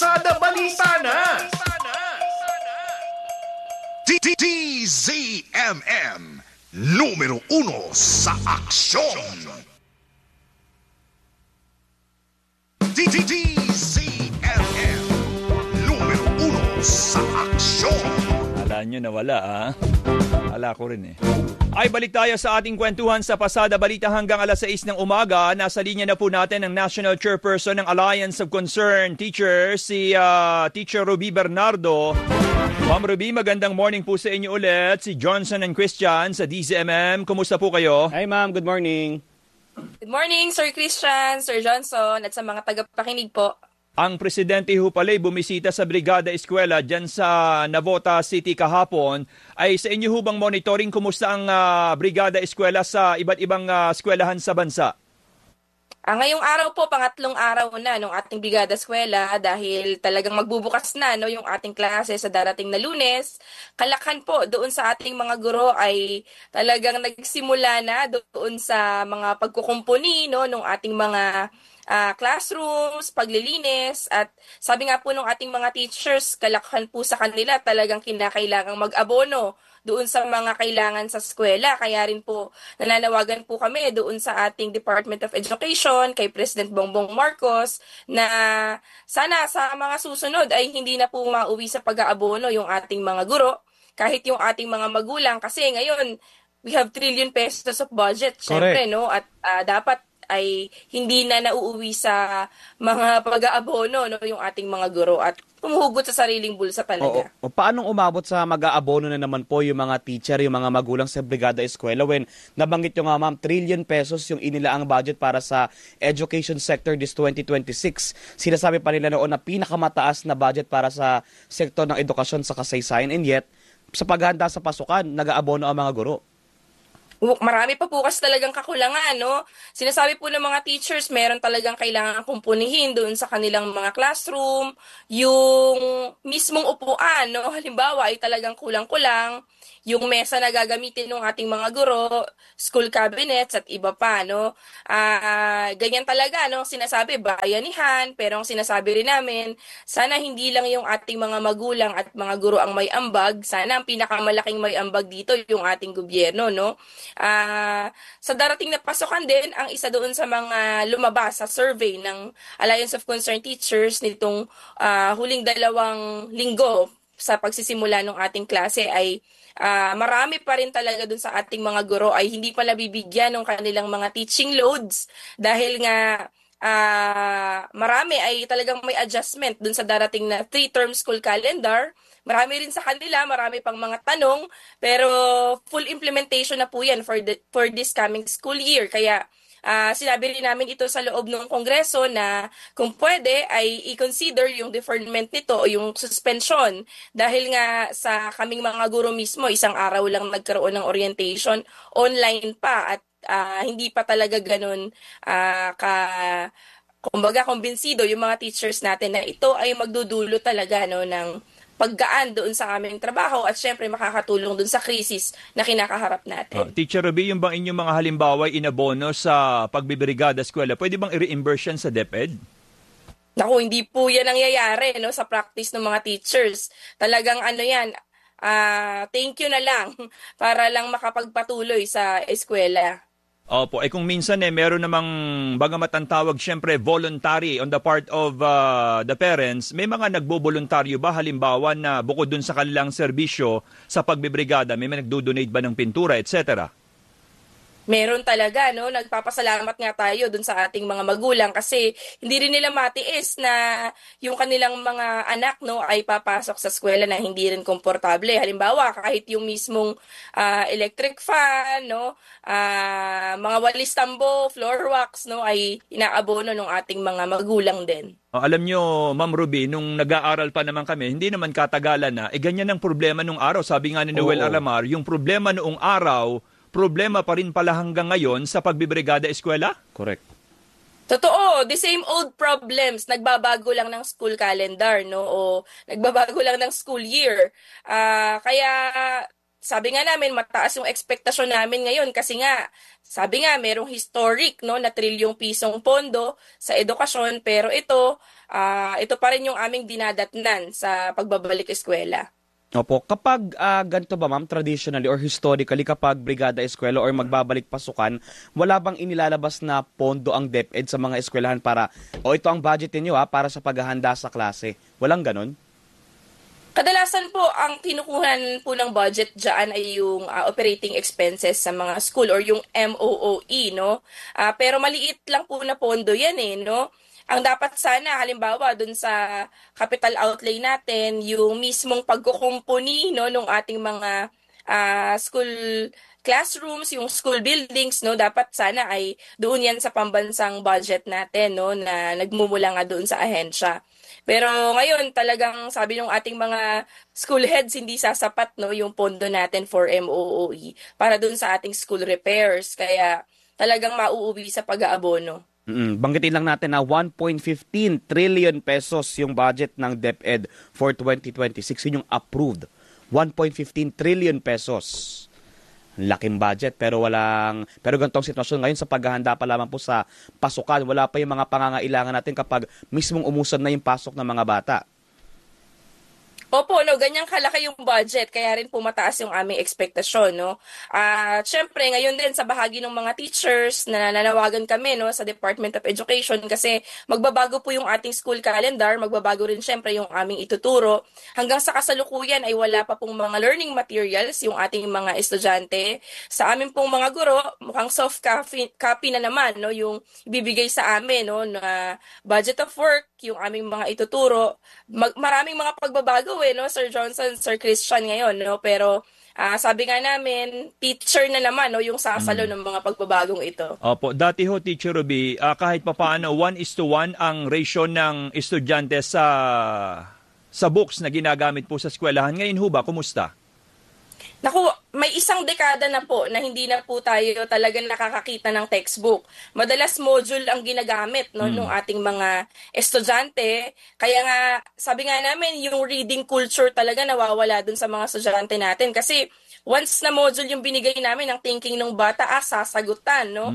Pasada Balita na! DZMM numero 1 sa aksyon. DZMM numero 1 sa aksyon. Ala nyo nawala Ala ko rin Ay balik tayo sa ating kwentuhan sa Pasada Balita hanggang alas 6 ng umaga. Nasa linya na po natin ang National Chairperson ng Alliance of Concerned Teachers, si Teacher Ruby Bernardo. Ma'am Ruby, magandang morning po sa inyo ulit. Si Johnson and Christian sa DZMM. Kumusta po kayo? Hi ma'am, good morning. Good morning, Sir Christian, Sir Johnson, at sa mga tagapakinig po. Ang presidente ho pala'y bumisita sa Brigada Eskwela dyan sa Navota City kahapon. Ay sa inyo hubang monitoring, kumusta ang Brigada Eskwela sa iba't ibang eskwelahan sa bansa? Ngayong araw po, pangatlong araw na ng ating Brigada Eskwela dahil talagang magbubukas na yung ating klase sa darating na Lunes. Kalakhan po doon sa ating mga guro ay talagang nagsimula na doon sa mga pagkukumpuni ng ating mga classrooms, paglilinis, at sabi nga po ng ating mga teachers, kalakhan po sa kanila talagang kinakailangang mag-abono doon sa mga kailangan sa eskwela. Kaya rin po nananawagan po kami doon sa ating Department of Education, kay President Bongbong Marcos, na sana sa mga susunod ay hindi na po mauwi sa pag-aabono yung ating mga guro, kahit yung ating mga magulang. Kasi ngayon, we have trillion pesos of budget, syempre, at dapat ay hindi na nauuwi sa mga pag-aabono yung ating mga guro at humuhugot sa sariling bulsa talaga. O paanong umabot sa mag-aabono na naman po yung mga teacher, yung mga magulang sa Brigada Eskwela when nabanggit nyo nga ma'am, trillion pesos yung inilaang budget para sa education sector this 2026. Sinasabi pa nila noon na pinakamataas na budget para sa sektor ng edukasyon sa kasaysayan, and yet sa paghahanda sa pasukan, nag-aabono ang mga guro. Marami pa po kasi talagang kakulangan, Sinasabi po ng mga teachers, meron talagang kailangan kumpunihin doon sa kanilang mga classroom, yung mismong upuan, Halimbawa ay talagang kulang-kulang, yung mesa na gagamitin ng ating mga guro, school cabinets at iba pa, Ganyan talaga, Sinasabi, bayanihan, pero ang sinasabi rin namin, sana hindi lang yung ating mga magulang at mga guro ang may ambag, sana ang pinakamalaking may ambag dito yung ating gobyerno, Sa darating na pasukan din, ang isa doon sa mga lumabas sa survey ng Alliance of Concerned Teachers nitong huling 2 linggo sa pagsisimula ng ating klase ay marami pa rin talaga doon sa ating mga guro ay hindi pa nabibigyan ng kanilang mga teaching loads dahil nga marami ay talagang may adjustment doon sa darating na 3-term school calendar. Marami rin sa kanila, marami pang mga tanong, pero full implementation na po yan for this coming school year. Kaya sinabi rin namin ito sa loob ng Kongreso na kung pwede ay i-consider yung deferment nito o yung suspension dahil nga sa kaming mga guro mismo, 1 araw lang nagkaroon ng orientation, online pa at hindi pa talaga ganun kumbaga kumbinsido yung mga teachers natin na ito ay magdudulo talaga ng paggaan doon sa aming trabaho at syempre makakatulong doon sa krisis na kinakaharap natin. Teacher Ruby, yung bang inyong mga halimbawa inabono sa pagbibrigada eskwela, pwede bang i-reimburse yan sa DepEd? Naku, hindi po yan nangyayari sa practice ng mga teachers. Talagang thank you na lang para lang makapagpatuloy sa eskwela. Opo, kung minsan meron namang bagamat ang tawag syempre voluntary on the part of the parents, may mga nagboboluntaryo ba halimbawa na bukod dun sa kanilang serbisyo sa pagbibrigada, may nagdo-donate ba ng pintura, etc.? Meron talaga, nagpapasalamat nga tayo dun sa ating mga magulang kasi hindi rin nila matiis na yung kanilang mga anak ay papasok sa eskwela na hindi rin komportable. Halimbawa, kahit yung mismong electric fan, mga walis tambo, floor wax, ay inaabono ng ating mga magulang din. Alam nyo, Ma'am Ruby, nung nag-aaral pa naman kami, hindi naman katagalan na, ganyan ang problema nung araw. Sabi nga ni Noel Alamar, yung problema noong araw, problema pa rin pala hanggang ngayon sa pagbibrigada eskwela? Correct. Totoo, the same old problems. Nagbabago lang ng school calendar, o nagbabago lang ng school year. Kaya sabi nga namin, mataas yung ekspektasyon namin ngayon kasi nga, sabi nga, merong historic, no, na trilyong pisong pondo sa edukasyon, pero ito pa rin yung aming dinadatnan sa pagbabalik eskwela. Opo, kapag ganito ba ma'am, traditionally or historically kapag brigada eskwela or magbabalik pasukan, wala bang inilalabas na pondo ang DepEd sa mga eskwelahan para, ito ang budget niyo para sa paghahanda sa klase? Walang ganon? Kadalasan po, ang kinukuhan po ng budget dyan ay yung operating expenses sa mga school or yung MOOE, no? Pero maliit lang po na pondo yan no? Ang dapat sana, halimbawa, dun sa capital outlay natin, yung mismong pagkukumpuni, no, nung ating mga school classrooms, yung school buildings, no, dapat sana ay doon yan sa pambansang budget natin, no, na nagmumula nga doon sa ahensya. Pero ngayon, talagang sabi ng ating mga school heads, hindi sasapat, no, yung pondo natin for MOOE para doon sa ating school repairs. Kaya talagang mauuwi sa pag-aabono. Banggitin lang natin na 1.15 trillion pesos yung budget ng DepEd for 2026. Yun yung approved. 1.15 trillion pesos. Laking budget pero ganitong sitwasyon ngayon sa paghahanda pa lamang po sa pasukan. Wala pa yung mga pangangailangan natin kapag mismong umusad na yung pasok ng mga bata. Opo, no, ganyang kalaki yung budget, kaya rin po mataas yung aming ekspektasyon, no. Syempre, ngayon din sa bahagi ng mga teachers na nanawagan kami, no, sa Department of Education kasi magbabago po yung ating school calendar, magbabago rin syempre yung aming ituturo. Hanggang sa kasalukuyan ay wala pa pong mga learning materials yung ating mga estudyante. Sa amin pong mga guro, mukhang soft copy na naman, no, yung ibibigay sa amin, no, na budget of work, yung aming mga ituturo. Maraming mga pagbabago no, Sir Johnson, Sir Christian ngayon, no, pero sabi nga namin, teacher na naman, no, yung sasalo ng mga pagbabagong ito. Opo, dati ho, Teacher Ruby, kahit pa paano 1:1 ang ratio ng estudyante sa books na ginagamit po sa eskwelahan. Ngayon ho ba, kumusta? Naku, may isang dekada na po na hindi na po tayo talagang nakakakita ng textbook. Madalas module ang ginagamit nung ating mga estudyante. Kaya nga, sabi nga namin, yung reading culture talaga nawawala dun sa mga estudyante natin. Kasi once na module yung binigay namin, ang thinking ng bata, sasagutan, no?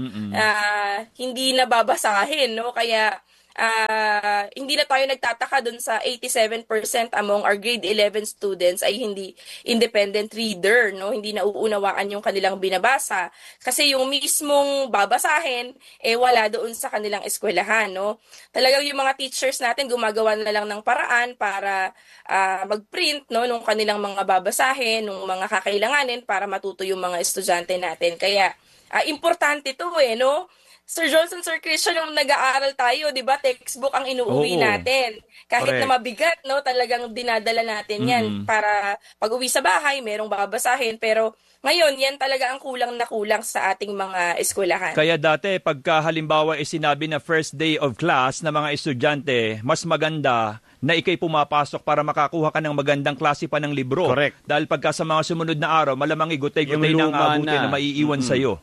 Hindi na babasahin, no? Kaya hindi na tayo nagtataka dun sa 87% among our grade 11 students ay hindi independent reader, no? Hindi na uuunawaan yung kanilang binabasa. Kasi yung mismong babasahin, wala doon sa kanilang eskwelahan, no? Talagang yung mga teachers natin gumagawa na lang ng paraan para mag-print, no, nung kanilang mga babasahin, nung mga kakailanganin para matuto yung mga estudyante natin. Kaya, importante to no? Sir Johnson, Sir Christian, nung nag-aaral tayo, di ba, textbook ang inuuwi natin. Kahit Correct. na mabigat, no, talagang dinadala natin yan para pag-uwi sa bahay, merong babasahin. Pero ngayon, yan talaga ang kulang na kulang sa ating mga eskwelahan. Kaya dati, pagka halimbawa sinabi na first day of class na mga estudyante, mas maganda na ikay pumapasok para makakuha ka ng magandang klase pa ng libro. Correct. Dahil pagka sa mga sumunod na araw, malamang igutay-gutay Yung ng luma abuti na maiiwan sa'yo.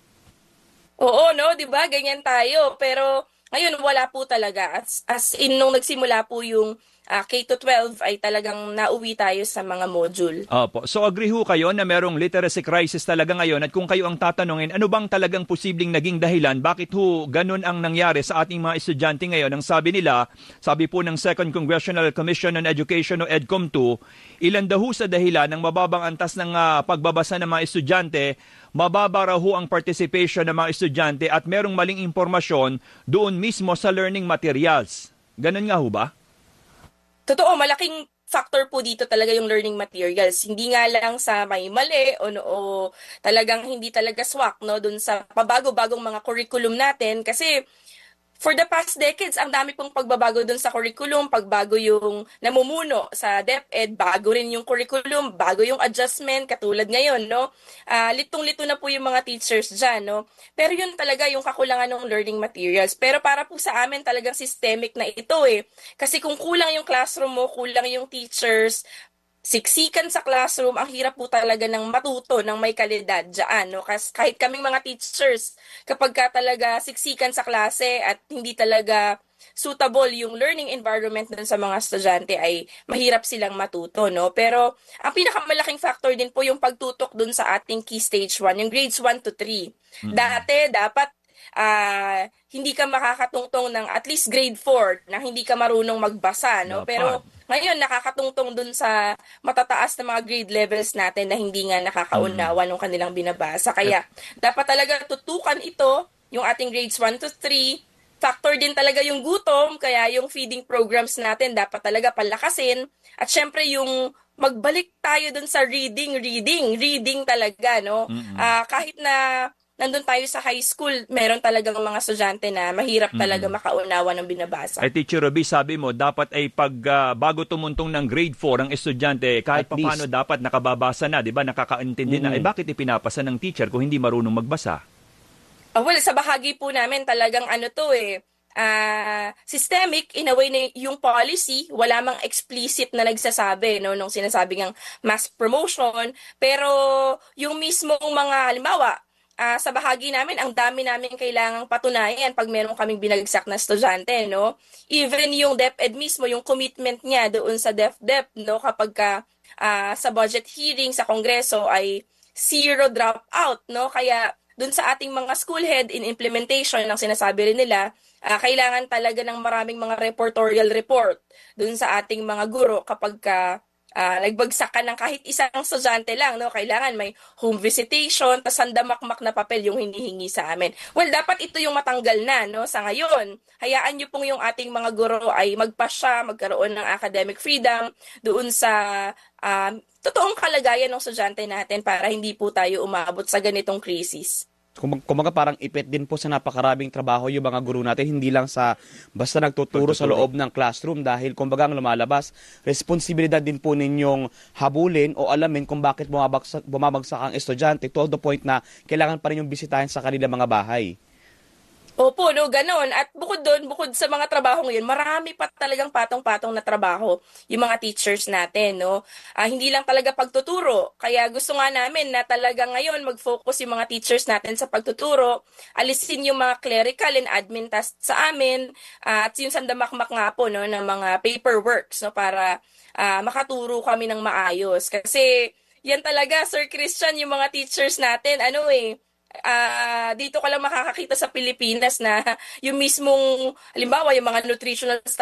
Oo, no, 'di ba? Ganyan tayo. Pero ngayon wala po talaga. As in nung nagsimula po yung K-12 ay talagang nauwi tayo sa mga module. Opo. So agree ho kayo na merong literacy crisis talaga ngayon at kung kayo ang tatanungin, ano bang talagang posibleng naging dahilan? Bakit ho ganun ang nangyari sa ating mga estudyante ngayon? Ang sabi nila, sabi po ng Second Congressional Commission on Education o EDCOM2, ilan daw ho sa dahilan ng mababang antas ng pagbabasa ng mga estudyante, mababa raw ho ang participation ng mga estudyante at merong maling impormasyon doon mismo sa learning materials. Ganun nga ho ba? Totoo, malaking factor po dito talaga yung learning materials. Hindi nga lang sa may mali o talagang hindi talaga swak no dun sa pabago-bagong mga curriculum natin kasi for the past decades, ang dami pong pagbabago dun sa curriculum, pagbago yung namumuno sa DepEd, bago rin yung curriculum, bago yung adjustment, katulad ngayon, no? Litong-lito na po yung mga teachers dyan, no? Pero yun talaga yung kakulangan ng learning materials. Pero para po sa amin talagang systemic na ito Kasi kung kulang yung classroom mo, kulang yung teachers, siksikan sa classroom, ang hirap po talaga ng matuto ng may kalidad dyan. No? Kasi kahit kaming mga teachers, kapag ka talaga siksikan sa klase at hindi talaga suitable yung learning environment dun sa mga estudyante ay mahirap silang matuto, no? Pero ang pinakamalaking factor din po yung pagtutok dun sa ating Key Stage 1, yung grades 1 to 3. Dati, dapat hindi ka makakatungtong ng at least grade 4 na hindi ka marunong magbasa, no? Dapat. Pero ngayon, nakakatungtong dun sa matataas na mga grade levels natin na hindi nga nakakaunawa ng kanilang binabasa. Kaya, dapat talaga tutukan ito, yung ating grades 1 to 3. Factor din talaga yung gutom, kaya yung feeding programs natin dapat talaga palakasin. At syempre, yung magbalik tayo dun sa reading talaga, no? Kahit na nandun tayo sa high school, meron talagang mga estudyante na mahirap talaga makaunawa ng binabasa. Ay, Teacher Roby, sabi mo, dapat ay bago tumuntong ng grade 4 ang estudyante, kahit At paano dapat nakababasa na, di ba? Nakakaintindi na. Eh, bakit ipinapasa ng teacher kung hindi marunong magbasa? Well, sa bahagi po namin talagang systemic in a way na yung policy, wala mang explicit na nagsasabi, no, nung sinasabi ng mass promotion, pero yung mismong mga, halimbawa, sa bahagi namin, ang dami namin kailangang patunayan pag meron kaming binagsak na estudyante, no? Even yung DepEd mismo, yung commitment niya doon sa DepEd, no, kapag sa budget hearing sa Kongreso ay 0 dropout, no? Kaya doon sa ating mga school head in implementation ng sinasabi rin nila, kailangan talaga ng maraming mga reportorial report doon sa ating mga guro kapag nagbagsak ka ng kahit isang estudyante lang, no? Kailangan may home visitation, tas sandamakmak na papel yung hinihingi sa amin. Well, dapat ito yung matanggal na, no? Sa ngayon, hayaan nyo pong yung ating mga guro ay magpasya, magkaroon ng academic freedom doon sa totoong kalagayan ng estudyante natin para hindi po tayo umabot sa ganitong krisis. Kumaga parang ipit din po sa napakaraming trabaho yung mga guro natin, hindi lang sa basta nagtuturo sa loob ng classroom dahil kumbaga ang lumalabas, responsibilidad din po ninyong habulin o alamin kung bakit bumabagsak ang estudyante to the point na kailangan pa rin yung bisitahin sa kanilang mga bahay. Opo, no, ganon. At bukod doon, bukod sa mga trabaho ngayon, marami pa talagang patong-patong na trabaho yung mga teachers natin, no? Hindi lang talaga pagtuturo. Kaya gusto nga namin na talaga ngayon mag-focus yung mga teachers natin sa pagtuturo, alisin yung mga clerical and admin tasks sa amin, at yung sandamakmak nga po, no, ng mga paperworks, no, para makaturo kami ng maayos. Kasi yan talaga, Sir Christian, yung mga teachers natin, dito ka lang makakakita sa Pilipinas na yung mismong, halimbawa, yung mga nutritional